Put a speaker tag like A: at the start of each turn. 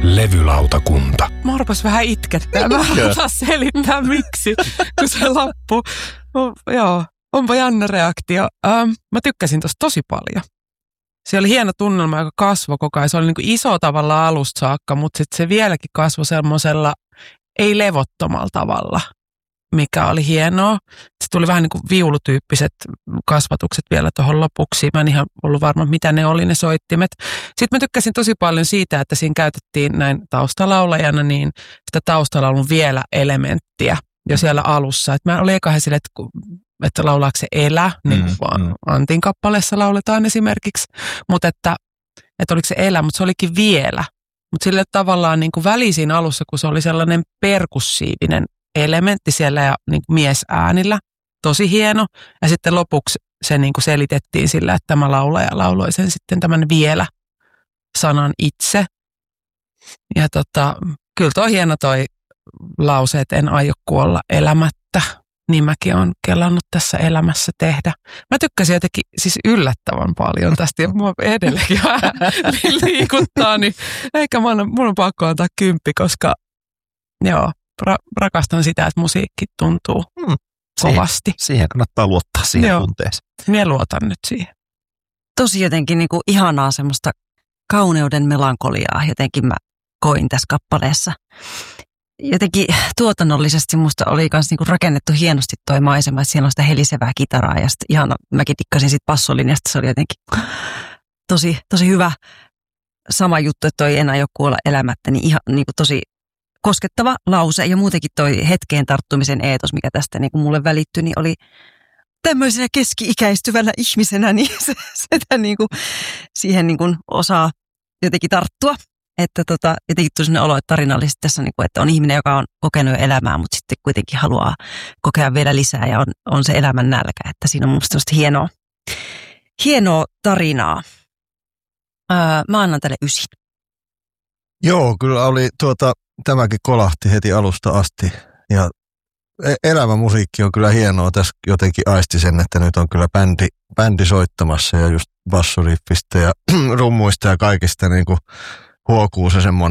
A: Levylautakunta.
B: Mä rupes vähän itkettää. Mä en osaa selittää miksi, kun se loppu. Joo, onpa jännä reaktio. Mä tykkäsin tosta tosi paljon. Se oli hieno tunnelma, joka kasvoi koko ajan. Se oli niin kuin iso tavalla alusta saakka, mutta sitten se vieläkin kasvoi semmoisella ei levottomalla tavalla, mikä oli hienoa. Se tuli vähän niin kuin viulutyyppiset kasvatukset vielä tuohon lopuksi. Mä en ihan ollut varma, mitä ne oli ne soittimet. Sitten mä tykkäsin tosi paljon siitä, että siinä käytettiin näin taustalaulajana niin sitä taustalaulun vielä elementtiä jo siellä alussa. Et mä olin eka silleen, että laulaako se elä, niin kuin vaan Antin kappaleessa lauletaan esimerkiksi. Mutta että oliko se elä, mutta se olikin vielä. Mutta sille tavallaan niin kuin välisin alussa, kun se oli sellainen perkussiivinen elementti siellä ja niin kuin miesäänillä, tosi hieno. Ja sitten lopuksi se niin kuin selitettiin sillä, että tämä laulaja lauloi sen sitten tämän vielä sanan itse. Ja kyllä toi hieno toi lause, että en aio kuolla elämättä. Niin mäkin olen kellannut tässä elämässä tehdä. Mä tykkäsin jotenkin siis yllättävän paljon tästä ja mua edelleenkin vähän liikuttaa, niin ehkä mun on pakko antaa 10, koska joo, rakastan sitä, että musiikki tuntuu kovasti.
C: Siihen kannattaa luottaa siihen tunteeseen.
B: Minä luotan nyt siihen.
D: Tosi jotenkin niin kuin ihanaa semmoista kauneuden melankoliaa jotenkin mä koin tässä kappaleessa. Jotenkin tuotannollisesti musta oli myös niinku rakennettu hienosti toi maisema, että siellä on sitä helisevää kitaraa ja sitten ihana, mäkin tikkasin sit bassolinjasta, se oli jotenkin tosi hyvä. Sama juttu, että toi en aio kuolla elämättä, niin ihan niinku tosi koskettava lause ja muutenkin toi hetkeen tarttumisen eetos, mikä tästä niinku mulle välittyi, niin oli tämmöisenä keski-ikäistyvänä ihmisenä, niin sitä niinku, siihen niinku osaa jotenkin tarttua. Että jotenkin tuli sellainen olo, että tarinallisesti tässä, että on ihminen, joka on kokenut jo elämää, mutta sitten kuitenkin haluaa kokea vielä lisää ja on se elämän nälkä. Että siinä on mun mielestä hienoa tarinaa. Mä annan tälle 9.
C: Joo, kyllä oli tämäkin kolahti heti alusta asti. Ja elämämusiikki on kyllä hienoa. Tässä jotenkin aisti sen, että nyt on kyllä bändi soittamassa ja just bassoriffistä ja rummuista ja kaikista niin kuin huokuu se semmoinen